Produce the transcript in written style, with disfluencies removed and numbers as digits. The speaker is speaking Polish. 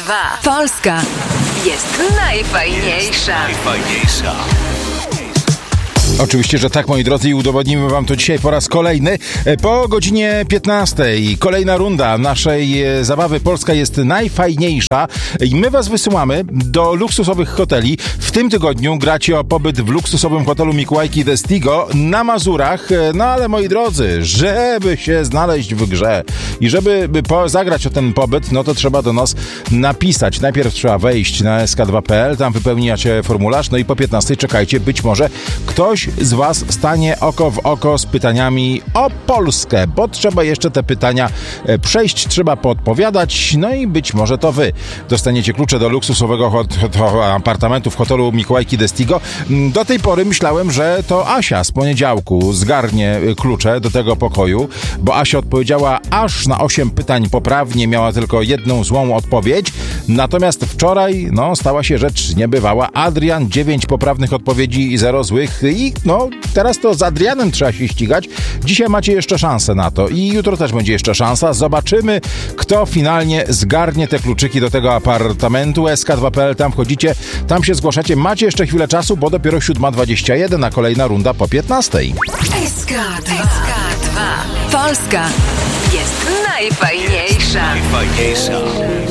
Polska jest najfajniejsza. Oczywiście, że tak, moi drodzy, i udowodnimy wam to dzisiaj po raz kolejny. Po godzinie 15. Kolejna runda naszej zabawy Polska jest najfajniejsza i my was wysyłamy do luksusowych hoteli. W tym tygodniu gracie o pobyt w luksusowym hotelu Mikołajki The Stigo na Mazurach. No ale, moi drodzy, żeby się znaleźć w grze i żeby zagrać o ten pobyt, no to trzeba do nas napisać. Najpierw trzeba wejść na sk2.pl, tam wypełniacie formularz, no i po 15 czekajcie, być może ktoś z was stanie oko w oko z pytaniami o Polskę, bo trzeba jeszcze te pytania przejść, trzeba podpowiadać, no i być może to wy dostaniecie klucze do luksusowego apartamentu w hotelu Mikołajki The Stigo. Do tej pory myślałem, że to Asia z poniedziałku zgarnie klucze do tego pokoju, bo Asia odpowiedziała aż na 8 pytań poprawnie, miała tylko jedną złą odpowiedź, natomiast wczoraj, stała się rzecz niebywała. Adrian 9 poprawnych odpowiedzi i 0 złych i teraz to z Adrianem trzeba się ścigać. Dzisiaj macie jeszcze szansę na to i jutro też będzie jeszcze szansa. Zobaczymy, kto finalnie zgarnie te kluczyki do tego apartamentu. sk2.pl, tam wchodzicie, tam się zgłaszacie. Macie jeszcze chwilę czasu, bo dopiero 7:21, a kolejna runda po 15. SK2. Polska jest najfajniejsza.